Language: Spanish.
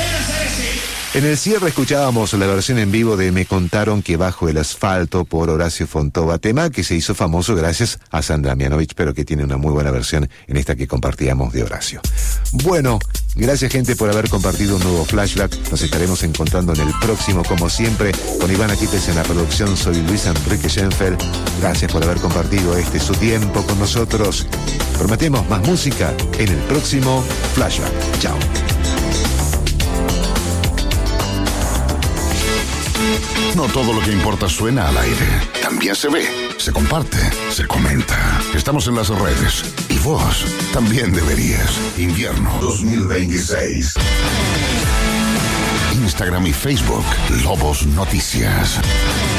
En el cierre escuchábamos la versión en vivo de Me contaron que bajo el asfalto por Horacio Fontova, tema que se hizo famoso gracias a Sandra Mianovich, pero que tiene una muy buena versión en esta que compartíamos de Horacio. Bueno, gracias gente por haber compartido un nuevo flashback. Nos estaremos encontrando en el próximo, como siempre, con Ivana Quipes en la producción. Soy Luis Enrique Schenfeld. Gracias por haber compartido su tiempo con nosotros. Prometemos más música en el próximo flashback. Chao. No todo lo que importa suena al aire. También se ve, se comparte, se comenta. Estamos en las redes. Y vos también deberías. Invierno 2026. Instagram y Facebook. Lobos Noticias.